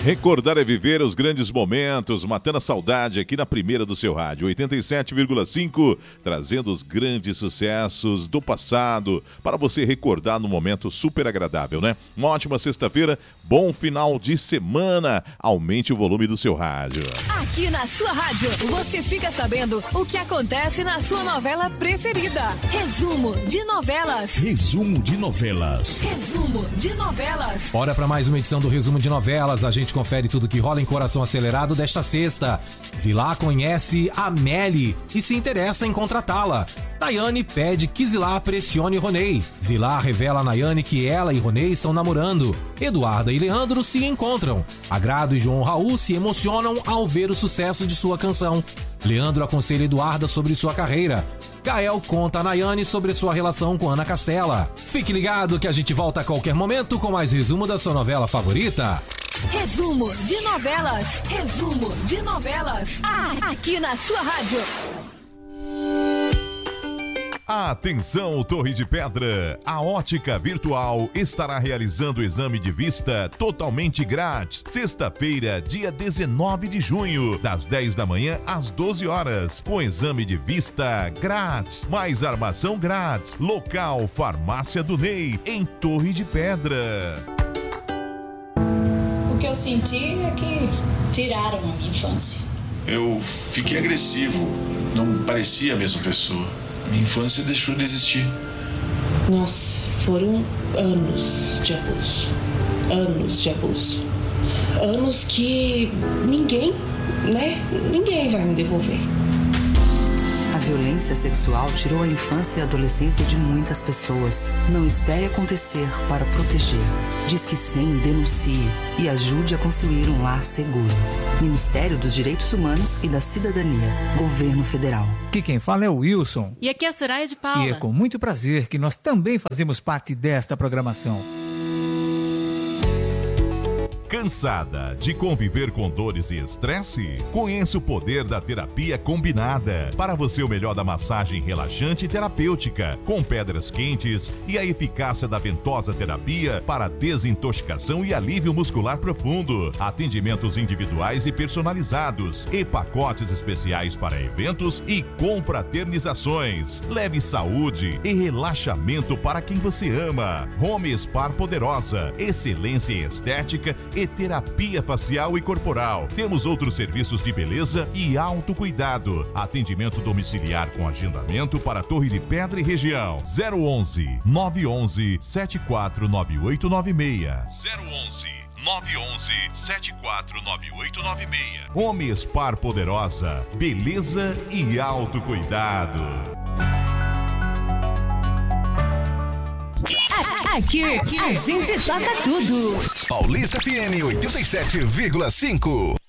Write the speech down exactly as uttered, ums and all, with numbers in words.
Recordar é viver os grandes momentos, matando a saudade aqui na primeira do seu rádio, oitenta e sete vírgula cinco, trazendo os grandes sucessos do passado para você recordar num momento super agradável, né? Uma ótima sexta-feira, bom final de semana, aumente o volume do seu rádio. Aqui na sua rádio, você fica sabendo o que acontece na sua novela preferida. Resumo de novelas. Resumo de novelas. Resumo de novelas. Bora para mais uma edição do Resumo de Novelas. A gente confere tudo que rola em Coração Acelerado desta sexta. Zilá conhece a Melly e se interessa em contratá-la. Nayane pede que Zilá pressione Ronei. Zilá revela a Nayane que ela e Ronei estão namorando. Eduarda e Leandro se encontram. Agrado e João Raul se emocionam ao ver o sucesso de sua canção. Leandro aconselha Eduarda sobre sua carreira. Gael conta a Nayane sobre sua relação com Ana Castela. Fique ligado que a gente volta a qualquer momento com mais resumo da sua novela favorita. Resumo de novelas. Resumo de novelas. Ah, aqui na sua rádio. Atenção, Torre de Pedra! A Ótica Virtual estará realizando o exame de vista totalmente grátis. Sexta-feira, dia dezenove de junho, das dez da manhã às doze horas. Com exame de vista grátis, mais armação grátis. Local Farmácia do Ney, em Torre de Pedra. O que eu senti é que tiraram a minha infância. Eu fiquei agressivo, não parecia a mesma pessoa. Minha infância deixou de existir. Nossa, foram anos de abuso. Anos de abuso. Anos que ninguém, né? Ninguém vai me devolver. A violência sexual tirou a infância e a adolescência de muitas pessoas. Não espere acontecer para proteger. Diz que sim, denuncie e ajude a construir um lar seguro. Ministério dos Direitos Humanos e da Cidadania. Governo Federal. Aqui quem fala é o Wilson. E aqui é a Soraya de Paula. E é com muito prazer que nós também fazemos parte desta programação. Cansada de conviver com dores e estresse? Conheça o poder da terapia combinada. Para você, o melhor da massagem relaxante e terapêutica, com pedras quentes e a eficácia da ventosa terapia para desintoxicação e alívio muscular profundo. Atendimentos individuais e personalizados e pacotes especiais para eventos e confraternizações. Leve saúde e relaxamento para quem você ama. Home Spa Poderosa, excelência em estética e terapia facial e corporal. Temos outros serviços de beleza e autocuidado. Atendimento domiciliar com agendamento para Torre de Pedra e região. zero onze, nove onze, sete quatro nove oito nove seis. zero onze, nove onze, sete quatro nove oito nove seis. Home Spa Poderosa, beleza e autocuidado. Aqui, a gente toca tudo. Paulista F M oitenta e sete vírgula cinco.